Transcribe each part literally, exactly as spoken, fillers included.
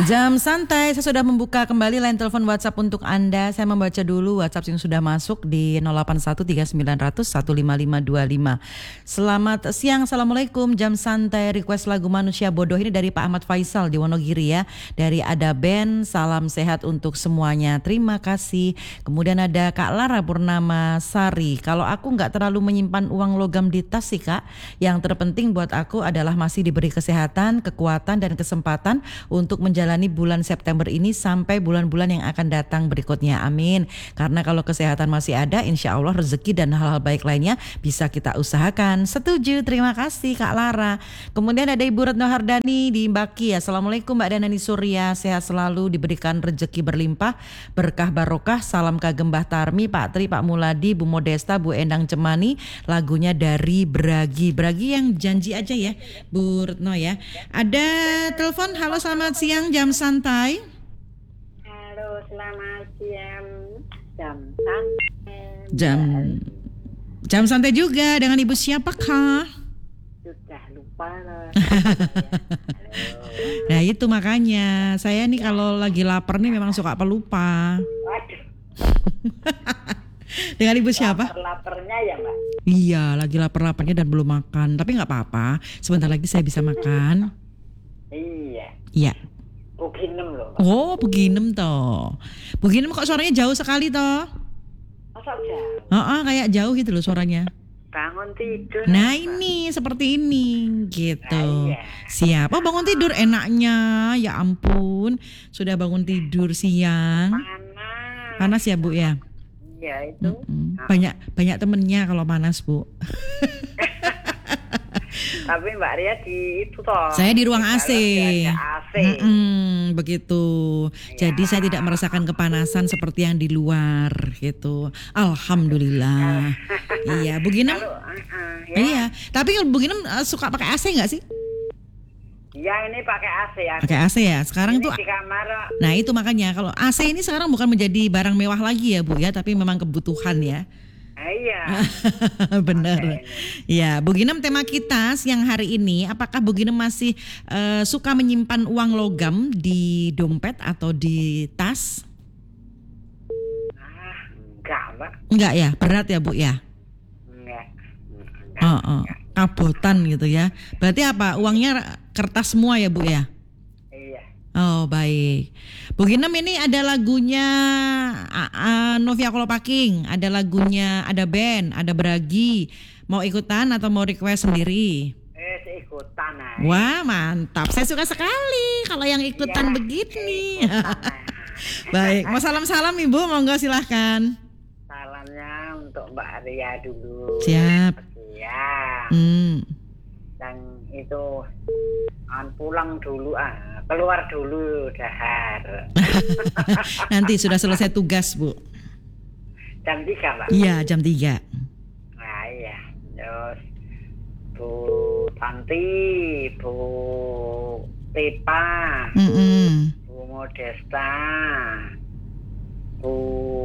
Jam santai, saya sudah membuka kembali line telepon WhatsApp untuk Anda. Saya membaca dulu WhatsApp yang sudah masuk di nol delapan satu tiga sembilan nol nol satu lima lima dua lima. Selamat siang, Assalamualaikum. Jam santai, request lagu Manusia Bodoh ini dari Pak Ahmad Faisal di Wonogiri ya. Dari Ada Band, salam sehat untuk semuanya. Terima kasih. Kemudian ada Kak Lara Purnama Sari. Kalau aku nggak terlalu menyimpan uang logam di tas sih Kak. Yang terpenting buat aku adalah masih diberi kesehatan, kekuatan dan kesempatan untuk menjalani bulan September ini sampai bulan-bulan yang akan datang berikutnya. Amin. Karena kalau kesehatan masih ada, insya Allah rezeki dan hal-hal baik lainnya bisa kita usahakan. Setuju, terima kasih Kak Lara. Kemudian ada Ibu Retno Hardani di Mbaki. Assalamualaikum Mbak Danani Surya. Sehat selalu, diberikan rezeki berlimpah, berkah barokah. Salam kagem Mbah Tarmi, Pak Tri, Pak Muladi, Bu Modesta, Bu Endang Cemani. Lagunya dari Bragi. Bragi yang janji aja ya Bu Retno ya. Ada telepon. Halo, selamat siang. Jam santai. Halo, selamat siang. Jam santai. Jam Jam santai juga dengan Ibu siapakah? Sudah lupa loh. Nah itu makanya saya nih kalau lagi lapar nih memang suka pelupa. Waduh. Dengan Ibu siapa? Lapar-laparnya ya Mbak? Iya, lagi lapar-laparnya dan belum makan. Tapi nggak apa-apa. Sebentar lagi saya bisa makan. Iya. Iya. Buginem loh. Oh, Buginem toh. Buginem kok suaranya jauh sekali toh? Masa jauh? Heeh, kayak jauh gitu loh suaranya. Bangun tidur. Nah ini seperti ini gitu. Ah, iya. Siap. Oh bangun tidur enaknya. Ya ampun. Sudah bangun tidur siang. Panas. Panas ya Bu ya? Iya itu. Mm-mm. Banyak banyak temennya kalau panas Bu. Tapi Mbak Ria di itu toh. Saya di ruang A C. A C. Mm-mm, begitu. Ya. Jadi saya tidak merasakan kepanasan seperti yang di luar gitu. Alhamdulillah. Iya, Bu Ginem. Kalau, uh, uh, ya. Iya. Tapi Bu Ginem uh, suka pakai A C nggak sih? Iya ini pakai A C ya. Pakai A C ya. Sekarang ini tuh. di kamar. Nah itu makanya kalau A C ini sekarang bukan menjadi barang mewah lagi ya Bu ya, tapi memang kebutuhan ya. Ah, iya. Benar. Ya, Bu Ginem, tema kita siang hari ini, apakah Bu Ginem masih uh, suka menyimpan uang logam di dompet atau di tas? Ah, enggak Mbak. Enggak ya, berat ya Bu ya? Enggak. Enggak. Oh, oh. Kabotan gitu ya. Berarti apa? Uangnya kertas semua ya Bu ya? Iya. Oh baik. Bu Ginem, ini ada lagunya uh, uh, Novia Kolopaking, ada lagunya Ada Band, ada Bragi. Mau ikutan atau mau request sendiri? Eh, ikutan aja. Wah mantap, saya suka sekali kalau yang ikutan Ya, begini. ikutan. Baik, mau salam-salam Ibu, monggo silahkan. Salamnya untuk Mbak Ria dulu. Siap. Iya. Hmm. Dan itu an pulang dulu ah, keluar dulu dahar. Nanti sudah selesai tugas Bu. Jam tiga Mbak. Iya jam tiga. Nah iya. Terus Bu Tanti, Bu Tepa, Mm-mm. Bu Modesta, Bu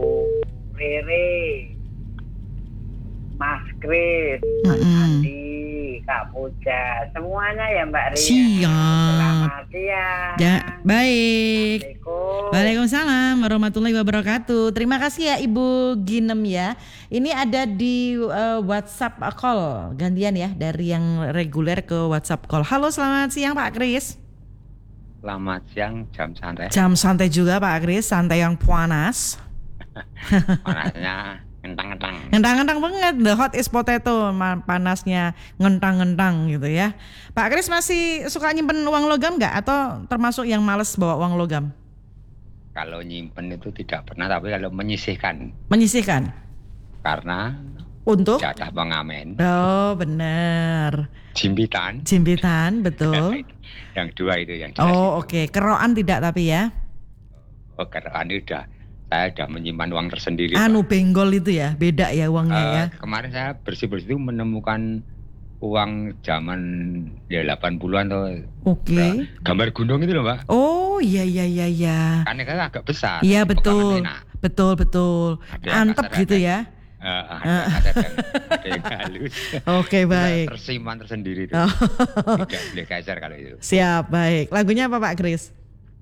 Rere, Mas Kris, Mas Mm-mm. Andi, Kak Puja, semuanya ya Mbak Ria. Siap. Selamat siang. Ya, baik. Assalamualaikum. Waalaikumsalam warahmatullahi wabarakatuh. Terima kasih ya Ibu Ginem ya. Ini ada di uh, WhatsApp call gantian ya dari yang reguler ke WhatsApp call. Halo, selamat siang Pak Kris. Selamat siang, jam santai. Jam santai juga Pak Kris, santai yang panas. Panasnya ngentang-ngentang. Ngentang-ngentang banget, the hot is potato, panasnya ngentang-ngentang gitu ya. Pak Kris masih suka nyimpen uang logam nggak atau termasuk yang males bawa uang logam? Kalau nyimpen itu tidak pernah, tapi kalau menyisihkan. Menyisihkan? Karena untuk? jatah pengamen. Oh benar. Jimpitan. Jimpitan, betul. Yang dua itu yang Oh jelas. oke, okay. Keroan tidak tapi ya? Oh keroan itu udah, saya udah menyimpan uang tersendiri. Anu Pak. benggol itu ya, beda ya uangnya Uh, ya? Kemarin saya bersih-bersih itu menemukan uang zaman ya delapan puluhan tuh. Oke. Okay. Gambar gunung itu loh Mbak. Oh iya iya iya iya. Kan kan agak besar. Iya betul. Enak. Betul betul. Antep gitu ya. Uh, ada, ada, yang, ada yang halus. Oke okay, baik. Tersimpan tersendiri itu. Oh. Tidak boleh geser kalau itu. Siap baik. Lagunya apa Pak Kris?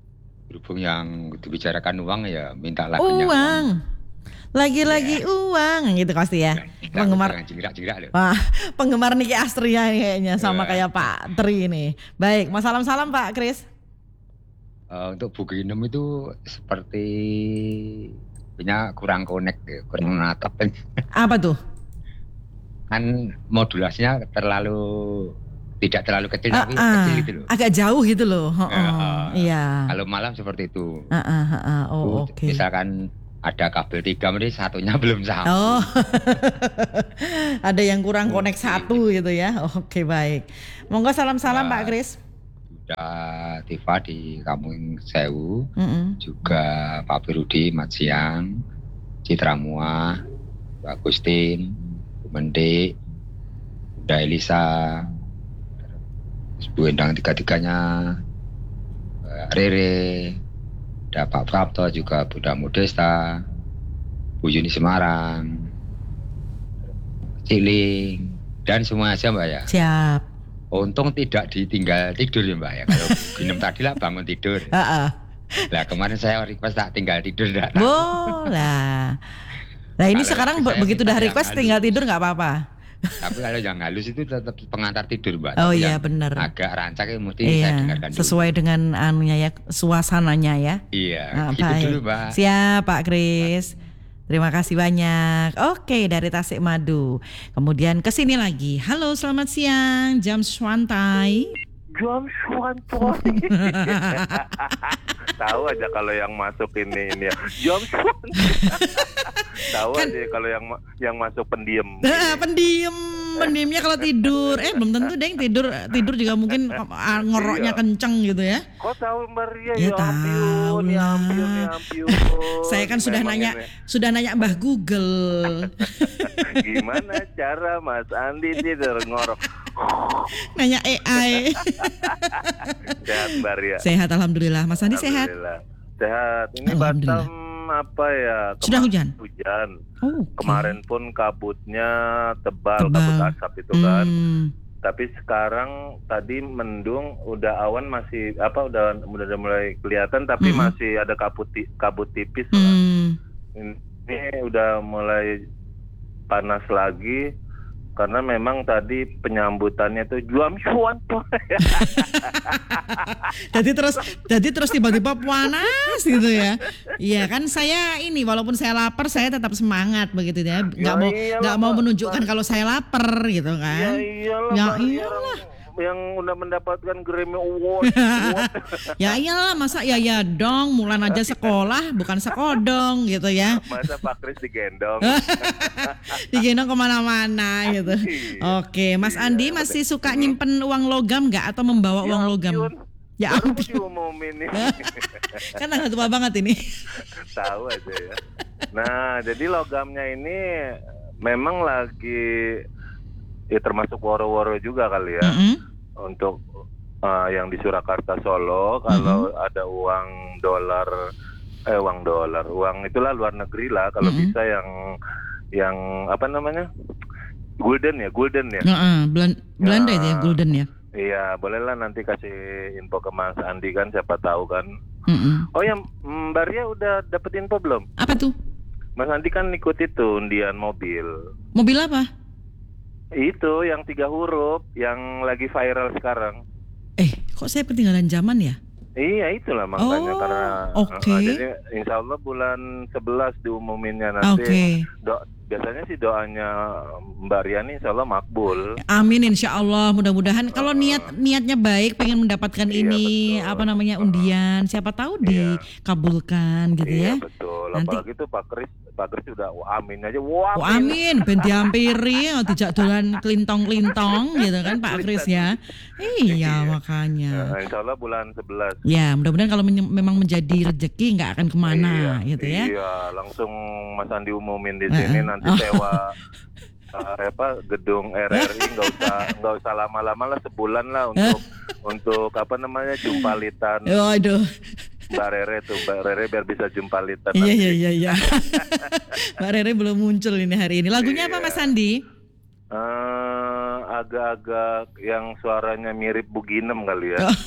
berhubung yang dibicarakan uang ya minta lagunya uang. Uang. Lagi-lagi Ya. uang gitu pasti ya. Kita Penggemar jingkrak-jingkrak loh. Wah, penggemar Niki Astria nih kayaknya sama Ya. kayak Pak Tri ini. Baik, Mas salam-salam Pak Kris. Eh, untuk Buginem itu seperti punya kurang connect ya, kurang natap Apa tuh? kan modulasinya terlalu tidak terlalu kecil Ah, tapi ah, kecil gitu loh. agak jauh gitu loh. Oh, Ya, oh, ah. iya. Kalau malam seperti itu. Ah, ah, ah, ah. Oh, Itu oke. Misalkan ada kabel tiga, mesti satunya belum sama. Oh, ada yang kurang Oke. connect satu gitu ya. Oke, baik. Monggo salam-salam Nah. Pak Kris. Sudah Tifa di Kampung Sewu, Mm-mm. juga Pak Birudi, Mat Siang, Citra Mua, Pak Agustin, Bu Mendik, Bunda Elisa, Bu Endang tiga-tiganya, Mbak Rere, ada Pak Prapto juga Bunda Modesta, Bu Yuni Semarang, Ciling, dan semua aja Mbak ya. Siap. Untung tidak ditinggal tidur ya Mbak ya. Kalau Buginem tadi lah bangun tidur. Ah, ah. Nah kemarin saya request tak tinggal tidur enggak tahu. Boleh. Nah ini Kalau sekarang saya be- begitu minta udah yang request halus. tinggal tidur nggak apa-apa. Tapi kalau yang halus itu tetap pengantar tidur Mbak. Oh Tapi iya yang benar. agak rancak itu mesti saya Iya, dengarkan dulu. sesuai dengan anunya ya, suasananya ya. Iya, Ah, gitu baik. dulu Mbak. Siap Pak Kris. Terima kasih banyak. Oke, dari Tasikmadu. Kemudian ke sini lagi. Halo, selamat siang. Jam Swantai. Jam Swantoy. Tahu aja kalau yang masuk ini ini ya. Jam Swantoy. Tahu Kan- aja kalau yang ma- yang masuk pendiam. Nah, pendiem, pendiemnya kalau tidur. Eh, belum tentu deh tidur. Tidur juga mungkin ah, ngoroknya Iya. kenceng gitu ya. Kok tahu Mbak Ria? Ya, Ya ampun, tahu ya lah. ampun, ya ampun. Saya kan sudah Memang nanya, ini. sudah nanya Mbah Google. Gimana cara Mas Andi tidur ngorok? Nanya A I. Sehat Mbak Ria. Sehat alhamdulillah. Mas Andi sehat? Alhamdulillah. Sehat. Ini Alhamdulillah. Batam apa ya? Sudah Kema- hujan? Hujan. Oh, oke. Kemarin pun kabutnya tebal, Tebal. kabut asap itu kan. Hmm. Tapi sekarang tadi mendung, udah awan masih apa udah udah mulai kelihatan tapi Mm-mm. masih ada kabut ti- kabut tipis lah. Hmm. Ini udah mulai panas lagi karena memang tadi penyambutannya tuh juam cuan tuh. Jadi terus, jadi terus tiba-tiba panas gitu ya. Iya kan saya ini walaupun saya lapar saya tetap semangat begitu ya. Nggak Ya mau iyalah, nggak mau Mbak. menunjukkan kalau saya lapar gitu Ya kan. iyalah, Ya Mbak, iyalah. yang, yang udah mendapatkan Grammy Award. Award. Ya iyalah masa ya ya dong Mulan aja sekolah bukan sekodong gitu ya. Masa Pak Kris digendong. Digendong kemana-mana gitu. Oke, Mas Iya, Andi masih suka nyimpen uang logam nggak atau membawa uang logam? ampun. Ya Baru ampun, diumumin nih. kan tanggal tua banget ini. Tahu aja ya. Nah, jadi logamnya ini memang lagi ya termasuk woro-woro juga kali ya. Mm-mm. Untuk uh, yang di Surakarta Solo kalau ada uang dolar eh uang dolar, uang itulah luar negeri lah kalau Mm-mm. bisa yang yang apa namanya? Gulden ya, gulden ya. Heeh, Belan- Belanda itu ya, Golden ya. Iya, bolehlah nanti kasih info ke Mas Andi kan siapa tahu kan. Mm-mm. Oh ya, Mbak Ria udah dapet info belum? Apa tuh? Mas Andi kan ikut itu undian mobil. Mobil apa? Itu yang tiga huruf yang lagi viral sekarang. Eh, kok saya ketinggalan zaman ya? Iya itulah makanya Oh, karena oke. uh, jadi insya Allah bulan sebelas diumuminnya Oke. nanti. Do, biasanya sih doanya Mbak Riani insya Allah makbul. Amin insya Allah mudah-mudahan kalau niat niatnya baik pengen mendapatkan Iya, ini betul. apa namanya undian siapa tahu Iya. dikabulkan gitu ya. Iya betul. Nanti- Apalagi tuh Pak Kris, Pak Kris udah wah, amin aja. Wah, Oh, amin ben diampiri oh, dijak dolan klintong-klintong gitu kan Pak Kris ya. Iya makanya. Nah, insya Allah bulan sebelas. Ya mudah-mudahan kalau menye- memang menjadi rezeki nggak akan kemana iya, gitu ya. Iya, langsung Mas Andi umumin di Heeh. sini nanti Oh. sewa uh, apa gedung R R I nggak usah nggak usah lama-lama lah sebulan lah untuk untuk apa namanya jumpalitan Waduh, Mbak Rere tuh Mbak Rere biar bisa jumpalitan. iya nanti. iya iya iya. Mbak Rere belum muncul ini hari ini. Lagunya apa Iya. Mas Andi? Eh, agak-agak yang suaranya mirip Buginem kali ya.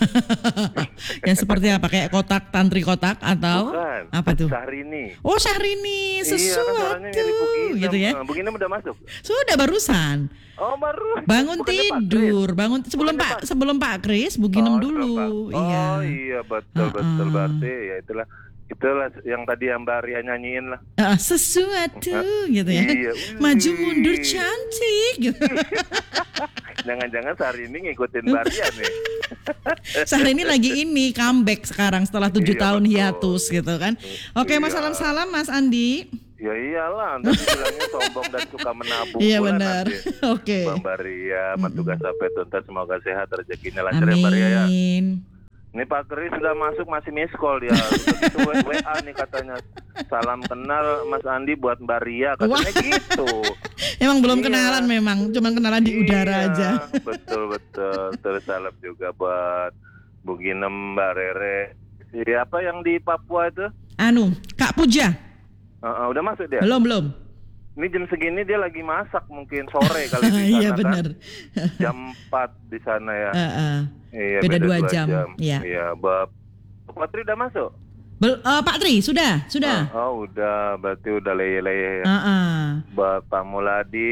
Yang seperti apa? Kayak kotak, tantri kotak atau Bukan. apa tuh? Syahrini. Oh Syahrini, Iya, kan suaranya sesuatu mirip Buginem. gitu ya. Nah, Buginem udah masuk. Sudah barusan. Oh baru. Bangun Bukannya Pak tidur, bangun sebelum Bukannya Pak Pak- sebelum Pak Kris, Buginem Oh, dulu. Pak. Oh Iya. iya betul betul Uh-uh. berarti ya itulah itulah yang tadi yang Mbak Ria nyanyiin lah. Ah, sesuatu gitu ya. Iya. Maju Wih. mundur cantik gitu. Jangan-jangan sehari ini ngikutin Mbak Ria nih. Sehari ini lagi ini comeback sekarang setelah tujuh Iya, tahun betul. hiatus gitu kan. Oke, Mas Iya. salam-salam Mas Andi. Ya iyalah, nanti bilangnya sombong dan suka menabung. Iya pula benar. nanti. Oke. Mbak Ria, petugas sampai tuntas, semoga sehat, rezekinya lancar ya Mbak Ria ya. Amin. Ini Pak Kris sudah masuk masih miss call dia. Begitu W A nih katanya. Salam kenal Mas Andi buat Mbak Ria katanya Wah. gitu. Emang belum Iya. kenalan memang, cuman kenalan di udara Iya, aja. Betul betul. Terus salam juga buat Bu Ginem, Mbak Rere. Siapa yang di Papua itu? Anu, Kak Puja. Uh, uh, udah masuk dia? Belum, belum. Ini jam segini dia lagi masak mungkin sore kali di sana. Iya kan? benar. Jam empat di sana ya. Heeh. Iya, beda dua jam, iya. Iya, Bab Patri udah masuk? Bel- eh, Pak Tri, sudah, sudah. Oh, oh, udah, berarti udah leye-leye ya. Heeh. Bapak Muladi,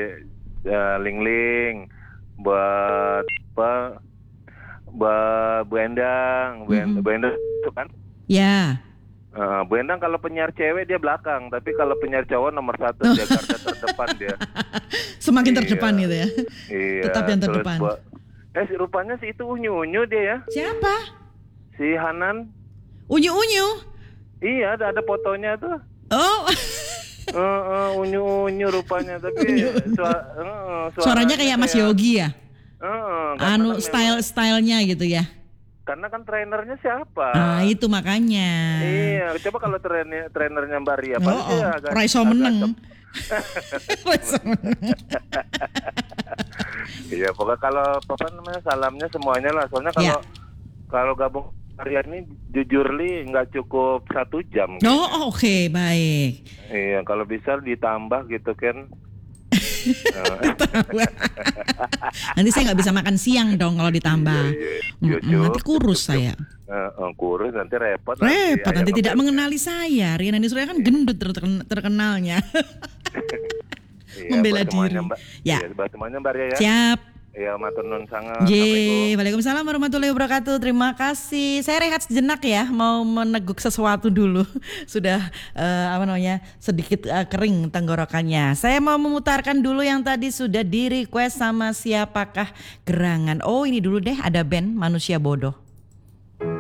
ya, Ling-Ling, buat apa? Buat Bu Endang, Bu Endang, Mm-mm. Bu Endang itu kan? Ya. Uh, Bu Endang kalau penyiar cewek dia belakang, tapi kalau penyiar cowok nomor satu dia garda terdepan dia. Semakin Iya. terdepan gitu ya. Iya. Tetap yang terus terdepan. buat- eh si rupanya si itu unyu-unyu dia ya, Siapa? si Hanan. Unyu-unyu. Iya, ada ada fotonya tuh. Oh. Uh, uh, unyu-unyu rupanya, tapi sua- uh, Suaranya kayak Mas Yogi ya. Uh, karena Anu kan style-stylenya gitu ya. memang- karena kan trainernya siapa? Ah, itu makanya. Iya, coba kalau trainer trainernya Mbak Ria, Oh, pasti oh. dia agak- Raiso agak meneng. cep- Raiso meneng. Iya, pokoknya kalau apa namanya salamnya semuanya lah. Soalnya kalau Ya. kalau gabung Ria ini jujur li nggak cukup satu jam. Oh, oke, baik. Iya, kalau bisa ditambah gitu kan. Nanti saya nggak bisa makan siang dong kalau ditambah. Iya, iya. Mm-mm, nanti kurus saya. Uh, uh, kurus nanti repot. Repot nanti Ayam tidak apa- mengenali saya. Riana Surya kan gendut terken- terkenalnya. Iya, membela buat semuanya, diri. Mbak. Ya. Iya, buat semuanya Mbak Ria ya. Siap. Iya, matur nuwun sangat. Ye, Waalaikumsalam warahmatullahi wabarakatuh. Terima kasih. Saya rehat sejenak ya, mau meneguk sesuatu dulu. Sudah eh, apa namanya sedikit eh, kering tenggorokannya. Saya mau memutarkan dulu yang tadi sudah di request sama siapakah gerangan. Oh ini dulu deh ada band Manusia Bodoh.